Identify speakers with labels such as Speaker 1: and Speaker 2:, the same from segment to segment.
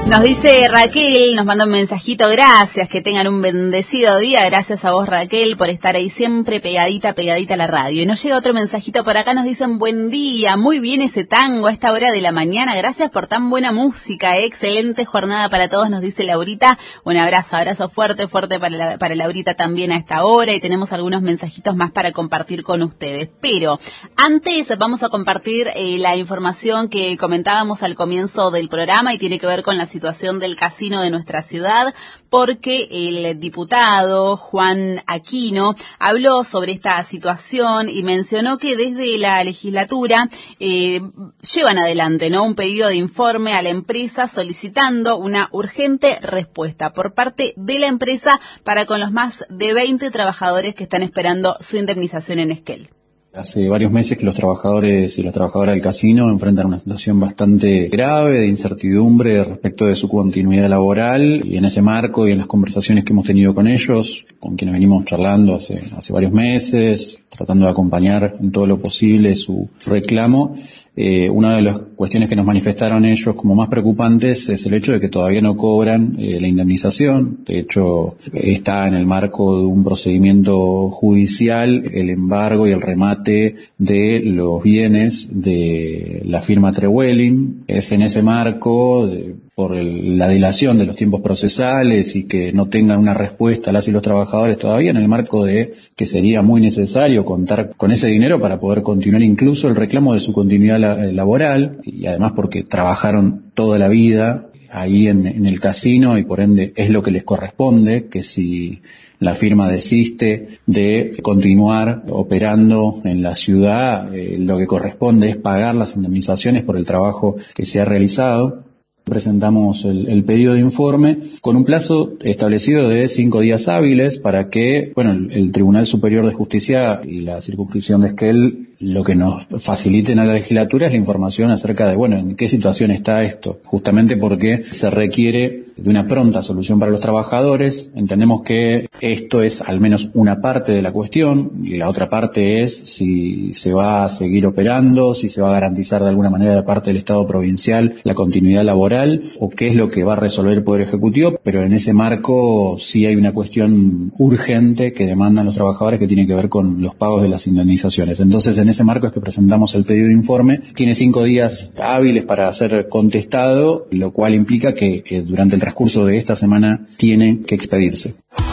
Speaker 1: Nos dice Raquel, nos manda un mensajito, gracias, que tengan un bendecido día, gracias a vos Raquel por estar ahí siempre pegadita a la radio. Y nos llega otro mensajito por acá, nos dicen buen día, muy bien ese tango a esta hora de la mañana, gracias por tan buena música, excelente jornada para todos, nos dice Laurita, un abrazo fuerte para Laurita también a esta hora, y tenemos algunos mensajitos más para compartir con ustedes. Pero antes vamos a compartir la información que comentábamos al comienzo del programa y tiene que ver con la situación del casino de nuestra ciudad, porque el diputado Juan Aquino habló sobre esta situación y mencionó que desde la legislatura llevan adelante, ¿no?, un pedido de informe a la empresa solicitando una urgente respuesta por parte de la empresa para con los más de 20 trabajadores que están esperando su indemnización en Esquel.
Speaker 2: Hace varios meses que los trabajadores y las trabajadoras del casino enfrentan una situación bastante grave de incertidumbre respecto de su continuidad laboral, y en ese marco y en las conversaciones que hemos tenido con ellos, con quienes venimos charlando hace varios meses, tratando de acompañar en todo lo posible su reclamo, una de las cuestiones que nos manifestaron ellos como más preocupantes es el hecho de que todavía no cobran la indemnización. De hecho, está en el marco de un procedimiento judicial el embargo y el remate de los bienes de la firma Trewelling. Es en ese marco, por la dilación de los tiempos procesales y que no tengan una respuesta las y los trabajadores todavía, en el marco de que sería muy necesario contar con ese dinero para poder continuar incluso el reclamo de su continuidad laboral, y además porque trabajaron toda la vida ahí en el casino y por ende es lo que les corresponde, que si la firma desiste de continuar operando en la ciudad, lo que corresponde es pagar las indemnizaciones por el trabajo que se ha realizado. Presentamos el pedido de informe con un plazo establecido de 5 días hábiles para que, el Tribunal Superior de Justicia y la circunscripción de Esquel lo que nos faciliten a la legislatura es la información acerca de, en qué situación está esto, justamente porque se requiere de una pronta solución para los trabajadores. Entendemos que esto es al menos una parte de la cuestión, y la otra parte es si se va a seguir operando, si se va a garantizar de alguna manera de parte del Estado provincial la continuidad laboral, o qué es lo que va a resolver el Poder Ejecutivo, pero en ese marco sí hay una cuestión urgente que demandan los trabajadores que tiene que ver con los pagos de las indemnizaciones. Entonces, en ese marco es que presentamos el pedido de informe. Tiene 5 días hábiles para ser contestado, lo cual implica que durante el transcurso de esta semana tiene que expedirse.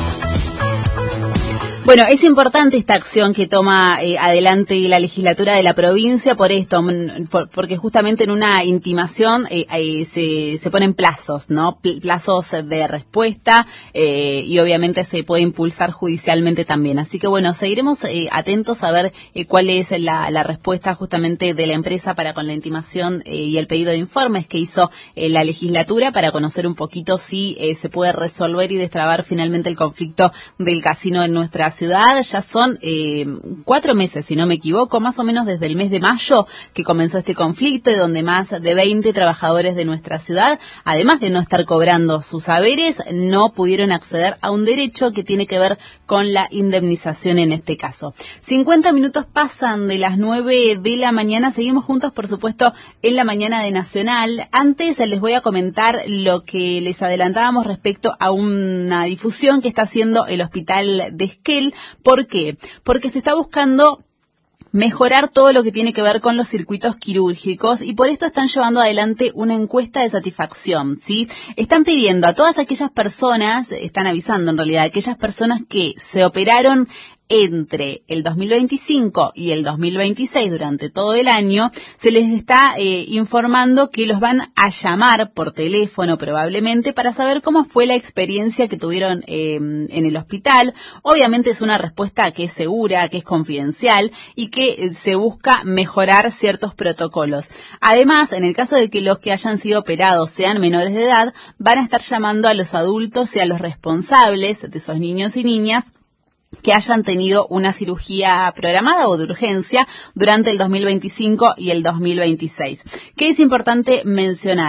Speaker 1: Bueno, es importante esta acción que toma adelante la legislatura de la provincia por esto, porque justamente en una intimación se ponen plazos, ¿no? Plazos de respuesta, y obviamente se puede impulsar judicialmente también. Así que seguiremos atentos a ver cuál es la respuesta justamente de la empresa para con la intimación y el pedido de informes que hizo la legislatura, para conocer un poquito si se puede resolver y destrabar finalmente el conflicto del casino en nuestra ciudad. Ya son 4 meses, si no me equivoco, más o menos desde el mes de mayo que comenzó este conflicto, y donde más de 20 trabajadores de nuestra ciudad, además de no estar cobrando sus haberes, no pudieron acceder a un derecho que tiene que ver con la indemnización en este caso. 50 minutos pasan de las 9 de la mañana, seguimos juntos, por supuesto, en la mañana de Nacional. Antes les voy a comentar lo que les adelantábamos respecto a una difusión que está haciendo el Hospital de Esquel. ¿Por qué? Porque se está buscando mejorar todo lo que tiene que ver con los circuitos quirúrgicos, y por esto están llevando adelante una encuesta de satisfacción, ¿sí? Están pidiendo a todas aquellas personas, están avisando en realidad, a aquellas personas que se operaron entre el 2025 y el 2026 durante todo el año, se les está informando que los van a llamar por teléfono probablemente para saber cómo fue la experiencia que tuvieron en el hospital. Obviamente es una respuesta que es segura, que es confidencial y que se busca mejorar ciertos protocolos. Además, en el caso de que los que hayan sido operados sean menores de edad, van a estar llamando a los adultos y a los responsables de esos niños y niñas que hayan tenido una cirugía programada o de urgencia durante el 2025 y el 2026. ¿Qué es importante mencionar?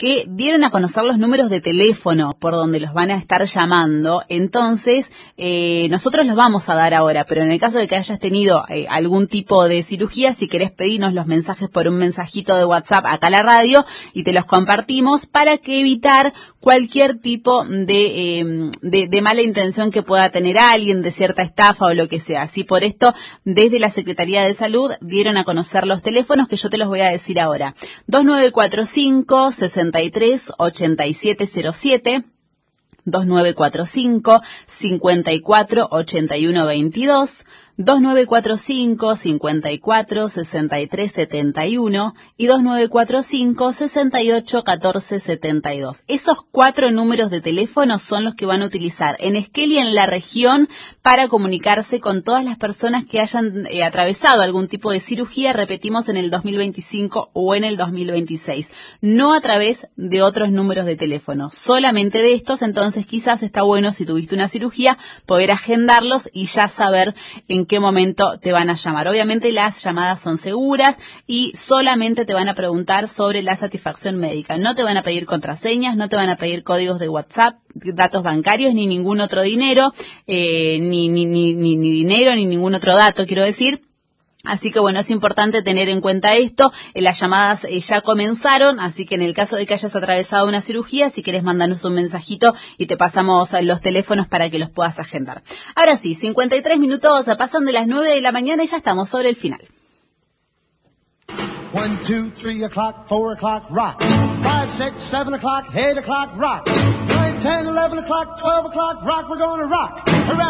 Speaker 1: que dieron a conocer los números de teléfono por donde los van a estar llamando. Entonces, nosotros los vamos a dar ahora, pero en el caso de que hayas tenido algún tipo de cirugía, si querés pedirnos los mensajes por un mensajito de WhatsApp acá a la radio y te los compartimos para que evitar cualquier tipo de mala intención que pueda tener alguien, de cierta estafa o lo que sea. Así por esto, desde la Secretaría de Salud dieron a conocer los teléfonos que yo te los voy a decir ahora. 2945-63-8707, 2945-54-8122, 2945-54-63-71 y 2945-68-14-72. Esos 4 números de teléfono son los que van a utilizar en Esquel y en la región para comunicarse con todas las personas que hayan atravesado algún tipo de cirugía, repetimos, en el 2025 o en el 2026. No a través de otros números de teléfono, solamente de estos. Entonces quizás está bueno, si tuviste una cirugía, poder agendarlos y ya saber en qué momento te van a llamar. Obviamente las llamadas son seguras y solamente te van a preguntar sobre la satisfacción médica. No te van a pedir contraseñas, no te van a pedir códigos de WhatsApp, datos bancarios, ni ningún otro dinero, ni dinero, ni ningún otro dato, quiero decir. Así que bueno, es importante tener en cuenta esto. Las llamadas ya comenzaron, así que en el caso de que hayas atravesado una cirugía, si querés mandarnos un mensajito y te pasamos los teléfonos para que los puedas agendar. Ahora sí, 53 minutos pasan de las 9 de la mañana y ya estamos sobre el final.
Speaker 3: 1, 2, 3 o'clock, 4 o'clock, rock. 5, 6, 7 o'clock, 8 o'clock, rock. 9, 10, 11 o'clock, 12 o'clock, rock. We're gonna rock.